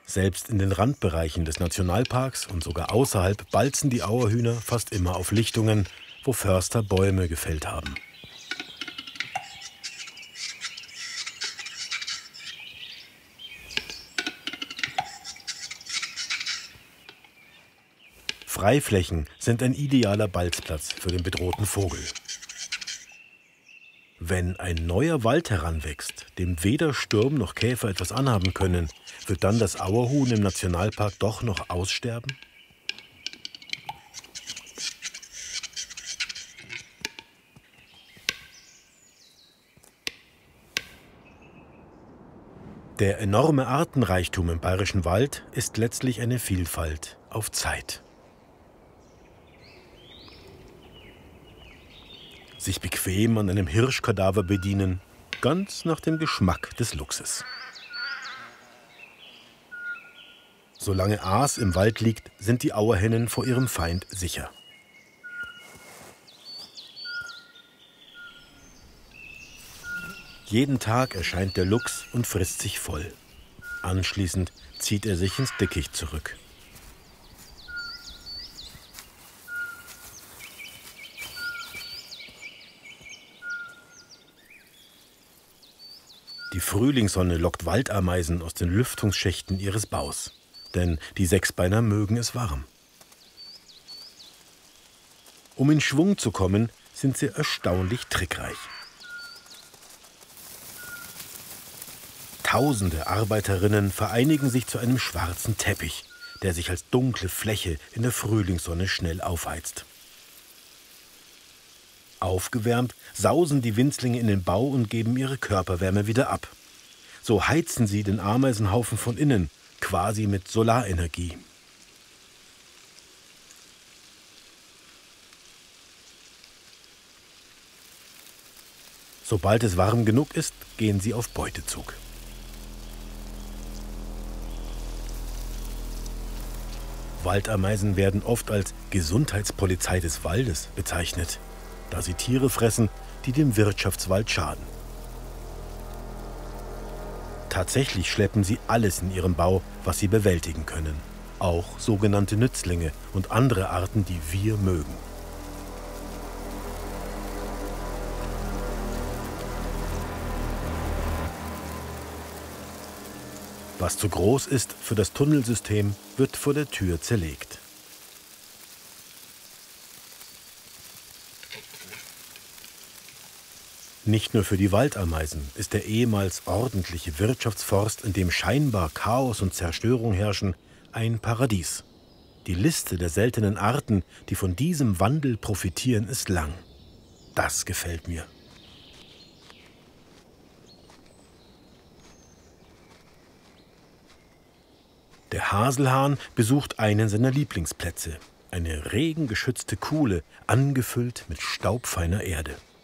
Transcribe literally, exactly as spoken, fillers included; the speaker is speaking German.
Selbst in den Randbereichen des Nationalparks und sogar außerhalb balzen die Auerhühner fast immer auf Lichtungen, wo Förster Bäume gefällt haben. Freiflächen sind ein idealer Balzplatz für den bedrohten Vogel. Wenn ein neuer Wald heranwächst, dem weder Sturm noch Käfer etwas anhaben können, wird dann das Auerhuhn im Nationalpark doch noch aussterben? Der enorme Artenreichtum im Bayerischen Wald ist letztlich eine Vielfalt auf Zeit. Sich bequem an einem Hirschkadaver bedienen, ganz nach dem Geschmack des Luchses. Solange Aas im Wald liegt, sind die Auerhennen vor ihrem Feind sicher. Jeden Tag erscheint der Luchs und frisst sich voll. Anschließend zieht er sich ins Dickicht zurück. Die Frühlingssonne lockt Waldameisen aus den Lüftungsschächten ihres Baus. Denn die Sechsbeiner mögen es warm. Um in Schwung zu kommen, sind sie erstaunlich trickreich. Tausende Arbeiterinnen vereinigen sich zu einem schwarzen Teppich, der sich als dunkle Fläche in der Frühlingssonne schnell aufheizt. Aufgewärmt sausen die Winzlinge in den Bau und geben ihre Körperwärme wieder ab. So heizen sie den Ameisenhaufen von innen, quasi mit Solarenergie. Sobald es warm genug ist, gehen sie auf Beutezug. Waldameisen werden oft als Gesundheitspolizei des Waldes bezeichnet, da sie Tiere fressen, die dem Wirtschaftswald schaden. Tatsächlich schleppen sie alles in ihrem Bau, was sie bewältigen können. Auch sogenannte Nützlinge und andere Arten, die wir mögen. Was zu groß ist für das Tunnelsystem, wird vor der Tür zerlegt. Nicht nur für die Waldameisen ist der ehemals ordentliche Wirtschaftsforst, in dem scheinbar Chaos und Zerstörung herrschen, ein Paradies. Die Liste der seltenen Arten, die von diesem Wandel profitieren, ist lang. Das gefällt mir. Der Haselhahn besucht einen seiner Lieblingsplätze, eine regengeschützte Kuhle, angefüllt mit staubfeiner Erde.